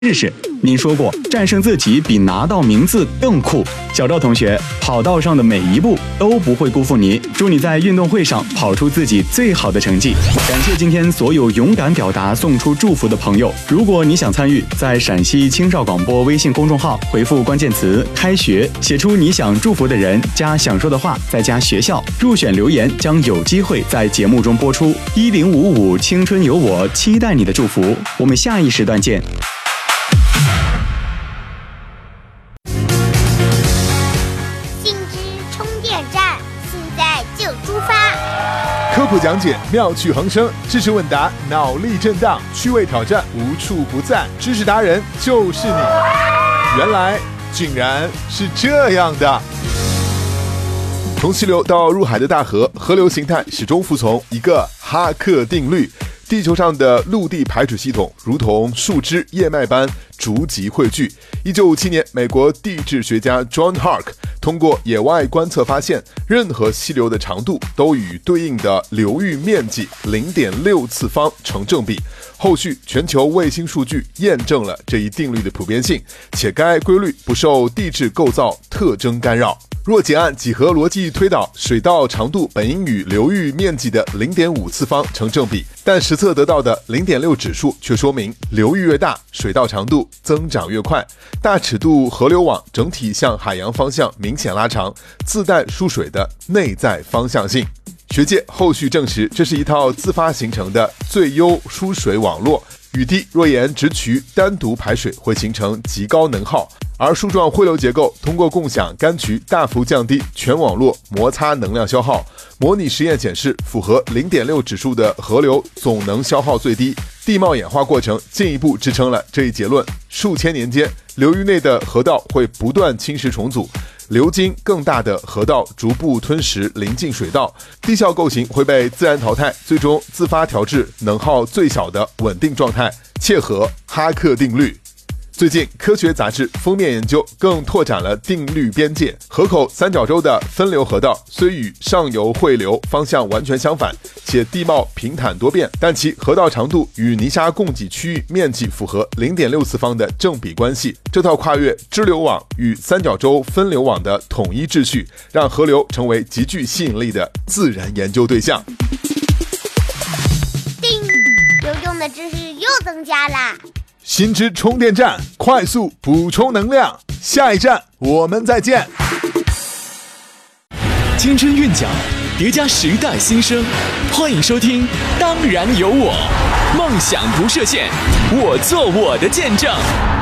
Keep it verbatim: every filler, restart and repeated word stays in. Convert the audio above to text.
试试。您说过，战胜自己比拿到名字更酷。小赵同学，跑道上的每一步都不会辜负你。祝你在运动会上跑出自己最好的成绩。感谢今天所有勇敢表达、送出祝福的朋友。如果你想参与，在陕西青少广播微信公众号回复关键词“开学”，写出你想祝福的人加想说的话，再加学校，入选留言将有机会在节目中播出。一零五五青春有我，期待你的祝福。我们下一时段见。 科普讲解，妙趣横生；知识问答，脑力震荡；趣味挑战，无处不在。知识达人就是你。原来竟然是这样的。从溪流到入海的大河，河流形态始终服从一个哈克定律。地球上的陆地排水系统如同树枝叶脉般逐级汇聚。一九五七年，美国地质学家 John Hark 通过野外观测发现，任何溪流的长度都与对应的流域面积 零点六 次方成正比。后续全球卫星数据验证了这一定律的普遍性，且该规律不受地质构造特征干扰。若结案几何逻辑推导，水道长度本应与流域面积的 零点五 次方成正比，但实测得到的 零点六 指数却说明流域越大，水道长度增长越快。大尺度河流网整体向海洋方向明显拉长，自带输水的内在方向性。学界后续证实，这是一套自发形成的最优输水网络。雨滴若沿直渠单独排水，会形成极高能耗，而树状汇流结构通过共享干渠大幅降低全网络摩擦能量消耗。模拟实验显示，符合 零点六 指数的河流总能消耗最低。地貌演化过程进一步支撑了这一结论。数千年间，流域内的河道会不断侵蚀重组，流经更大的河道逐步吞噬邻近水道，地壳构型会被自然淘汰，最终自发调至能耗最小的稳定状态，切合哈克定律。最近，科学杂志封面研究更拓展了定律边界。河口三角洲的分流河道虽与上游汇流方向完全相反，且地貌平坦多变，但其河道长度与泥沙供给区域面积符合 零点六 次方的正比关系。这套跨越支流网与三角洲分流网的统一秩序，让河流成为极具吸引力的自然研究对象。 叮，有用的知识又增加啦！ 新知充电站，快速补充能量。下一站我们再见。 青春韵脚叠加时代新生，欢迎收听当然有我，梦想不设限，我做我的见证。